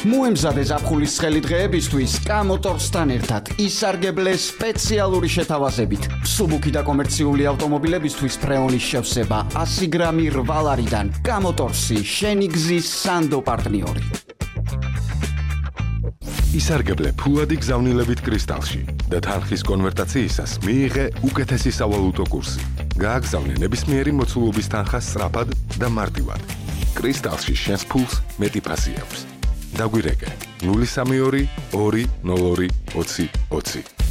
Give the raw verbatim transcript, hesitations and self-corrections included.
მოემზადე ზაფხულის ცხელი დღეებისთვის კამოტორსთან ერთად ისარგებლე სპეციალური შეთავაზებით. Მსუბუქი და კომერციული ავტომობილებისთვის ფრეონის შევსება ასი გრამი რვა ლარიდან. კამოტორსი, შენი გზის სანდო პარტნიორი. ისარგებლე ფულადი გზავნილებით კრისტალში და თანხის კონვერტაციისას მიიღე უკეთესი სავალუტო კურსი. გააგზავნე ნებისმიერი მოცულობის თანხა სწრაფად და მარტივად. კრისტალში შენს ფულს მეტი ფასი აქვს. დაგვირეკე ნული სამი ორი ორი ნულ ორი ოცი ოცი.